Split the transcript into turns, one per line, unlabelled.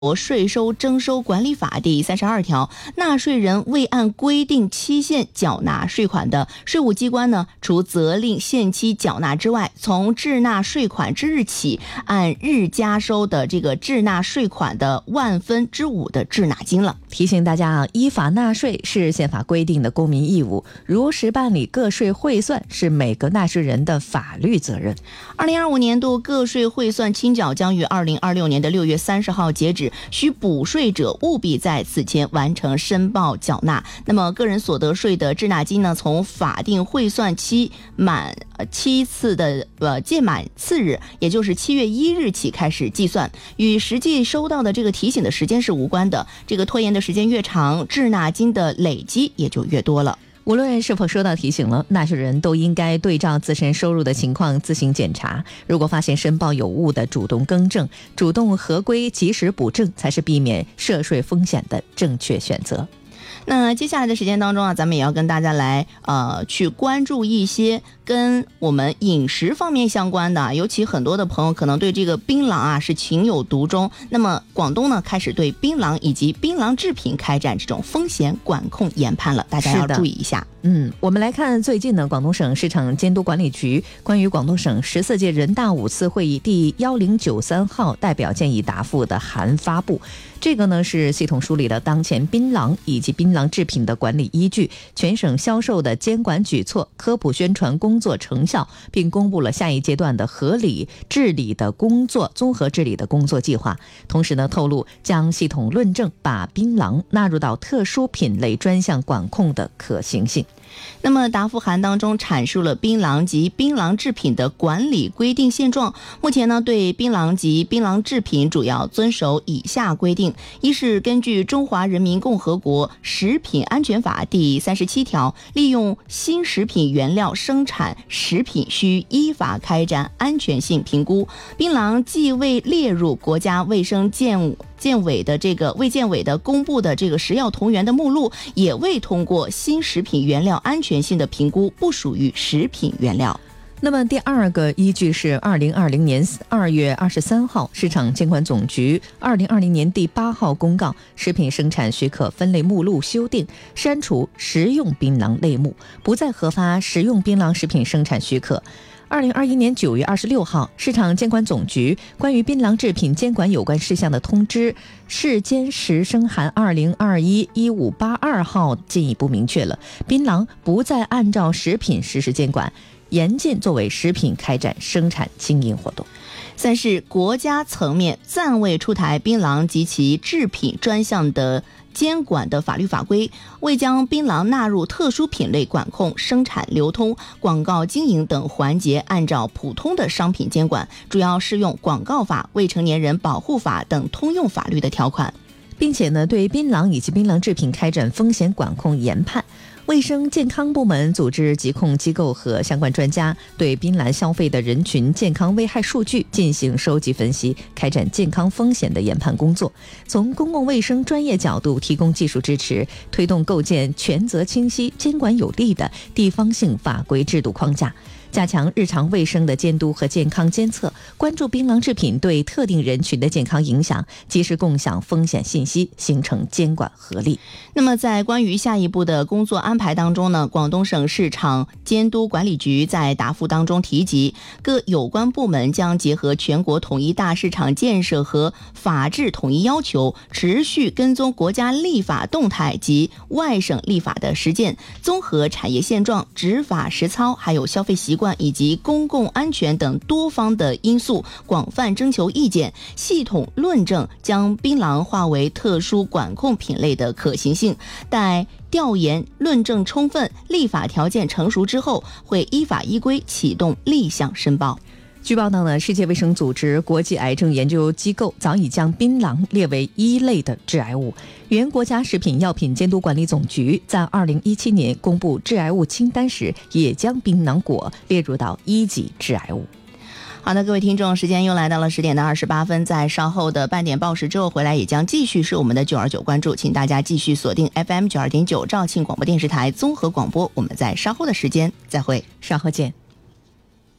国税收征收管理法第32条，纳税人未按规定期限缴纳税款的，税务机关呢，除责令限期缴纳之外，从滞纳税款之日起，按日加收的这个滞纳税款的5/1000的滞纳金了。
提醒大家啊，依法纳税是宪法规定的公民义务，如实办理个税汇算是每个纳税人的法律责任。
2025年度个税汇算清缴将于2026年的6月30号截止。需补税者务必在此前完成申报缴纳。那么个人所得税的滞纳金呢，从法定汇算期满7次的届满次日，也就是7月1日起开始计算，与实际收到的这个提醒的时间是无关的。这个拖延的时间越长，滞纳金的累积也就越多了。
无论是否收到提醒了，纳税人都应该对照自身收入的情况自行检查，如果发现申报有误的，主动更正，主动合规，及时补正，才是避免涉税风险的正确选择。
那接下来的时间当中啊，咱们也要跟大家来去关注一些跟我们饮食方面相关的，尤其很多的朋友可能对这个槟榔啊是情有独钟。那么广东呢，开始对槟榔以及槟榔制品开展这种风险管控研判了，大家要注意一下。
我们来看最近呢，广东省市场监督管理局关于广东省14届人大5次会议第1093号代表建议答复的函发布。这个呢是系统梳理了当前槟榔以及槟榔制品的管理依据、全省销售的监管举措、科普宣传工作成效，并公布了下一阶段的合理治理的工作、综合治理的工作计划。同时呢，透露将系统论证把槟榔纳入到特殊品类专项管控的可行性。
那么答复函当中阐述了槟榔及槟榔制品的管理规定现状。目前呢，对槟榔及槟榔制品主要遵守以下规定：一是根据《中华人民共和国食品安全法》第37条，利用新食品原料生产食品需依法开展安全性评估。槟榔既未列入国家卫生健委的公布的这个食药同源的目录，也未通过新食品原料安全性的评估，不属于食品原料。
那么第二个依据是2020年2月23号市场监管总局2020年第8号公告食品生产许可分类目录修订，删除食用槟榔类目，不再核发食用槟榔食品生产许可。2021年9月26号，市场监管总局关于槟榔制品监管有关事项的通知市监实生函2021-1582号进一步明确了，槟榔不再按照食品实施监管，严禁作为食品开展生产经营活动。
三是国家层面暂未出台槟榔及其制品专项的监管的法律法规，未将槟榔纳入特殊品类管控、生产、流通、广告经营等环节按照普通的商品监管，主要适用广告法、未成年人保护法等通用法律的条款，
并且呢，对槟榔以及槟榔制品开展风险管控研判。卫生健康部门组织疾控机构和相关专家对槟榔消费的人群健康危害数据进行收集分析，开展健康风险的研判工作，从公共卫生专业角度提供技术支持，推动构建权责清晰、监管有力的地方性法规制度框架，加强日常卫生的监督和健康监测，关注槟榔制品对特定人群的健康影响，及时共享风险信息，形成监管合力。
那么在关于下一步的工作安排当中呢，广东省市场监督管理局在答复当中提及，各有关部门将结合全国统一大市场建设和法治统一要求，持续跟踪国家立法动态及外省立法的实践，综合产业现状、执法实操，还有消费习惯以及公共安全等多方的因素，广泛征求意见，系统论证将槟榔划为特殊管控品类的可行性。待调研论证充分、立法条件成熟之后，会依法依规启动立项申报。
据报道呢，世界卫生组织国际癌症研究机构早已将槟榔列为1类的致癌物。原国家食品药品监督管理总局在2017年公布致癌物清单时，也将槟榔果列入到1级致癌物。
好的，各位听众，时间又来到了10点的28分，在稍后的半点报时之后回来，也将继续是我们的929关注，请大家继续锁定 FM 92.9兆庆广播电视台综合广播，我们在稍后的时间再会，
稍后见。